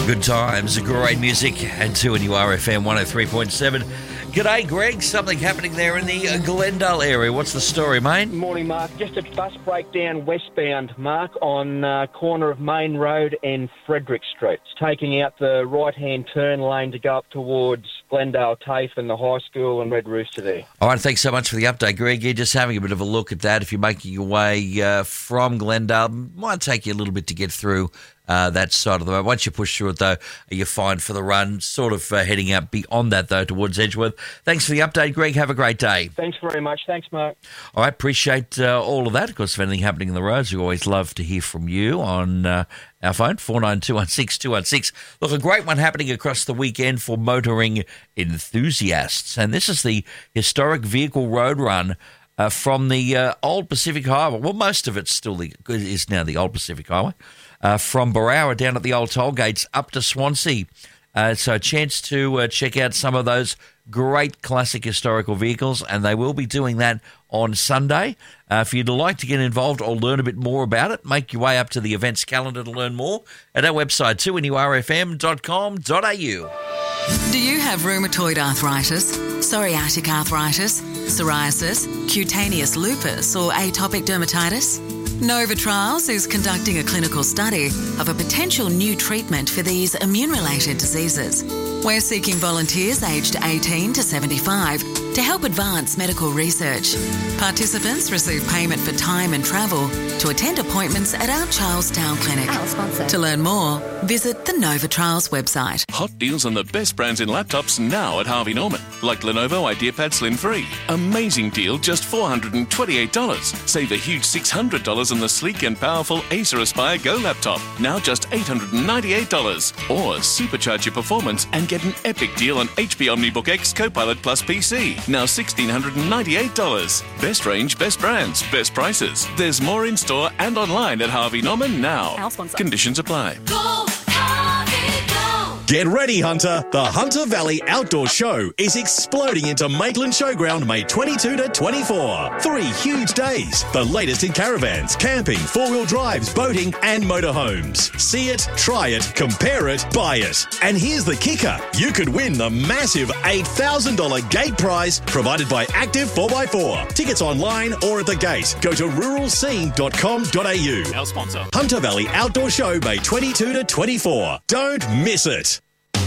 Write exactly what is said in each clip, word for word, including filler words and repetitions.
Good times, great music, and two in U R F M one oh three point seven. G'day, Greg. Something happening there in the Glendale area. What's the story, mate? Morning, Mark. Just a bus breakdown westbound, Mark, on uh, corner of Main Road and Frederick Street. It's taking out the right-hand turn lane to go up towards Glendale TAFE and the high school and Red Rooster there. All right, thanks so much for the update, Greg. You're just having a bit of a look at that. If you're making your way uh, from Glendale, might take you a little bit to get through Uh, that side of the road. Once you push through it, though, you're fine for the run. Sort of uh, heading out beyond that, though, towards Edgeworth. Thanks for the update, Greg. Have a great day. Thanks very much. Thanks, Mark. All right, appreciate uh, all of that. Of course, if anything happening in the roads, we always love to hear from you on uh, our phone, four nine two one six two one six. Look, a great one happening across the weekend for motoring enthusiasts. And this is the historic vehicle road run uh, from the uh, old Pacific Highway. Well, most of it still the, is now the old Pacific Highway. Uh, from Barrowa down at the old toll gates up to Swansea. Uh, so a chance to uh, check out some of those great classic historical vehicles, and they will be doing that on Sunday. Uh, if you'd like to get involved or learn a bit more about it, make your way up to the events calendar to learn more at our website, two n u r f m dot com dot a u. Do you have rheumatoid arthritis, psoriatic arthritis, psoriasis, cutaneous lupus or atopic dermatitis? Nova Trials is conducting a clinical study of a potential new treatment for these immune-related diseases. We're seeking volunteers aged eighteen to seventy-five to help advance medical research. Participants receive payment for time and travel to attend appointments at our Charlestown clinic. Our sponsor. To learn more, visit the Nova Trials website. Hot deals on the best brands in laptops now at Harvey Norman. Like Lenovo IdeaPad Slim three. Amazing deal, just four hundred twenty-eight dollars. Save a huge six hundred dollars on the sleek and powerful Acer Aspire Go laptop. Now just eight hundred ninety-eight dollars. Or supercharge your performance and get an epic deal on H P OmniBook X Copilot Plus P C. Now one thousand six hundred ninety-eight dollars. Best range, best brands, best prices. There's more in store and online at Harvey Norman now. Our sponsor. Conditions apply. Go, Harvey, go! Get ready, Hunter. The Hunter Valley Outdoor Show is exploding into Maitland Showground May twenty-second to twenty-fourth. Three huge days. The latest in caravans, camping, four-wheel drives, boating and motorhomes. See it, try it, compare it, buy it. And here's the kicker. You could win the massive eight thousand dollars gate prize provided by Active four by four. Tickets online or at the gate. Go to rural scene dot com dot a u. Our sponsor. Hunter Valley Outdoor Show May twenty-second to twenty-fourth. Don't miss it.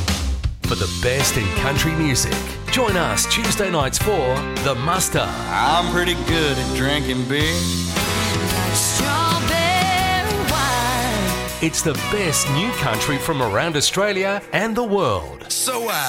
For the best in country music, join us Tuesday nights for The Muster. I'm pretty good at drinking beer. Strawberry wine. It's the best new country from around Australia and the world. So I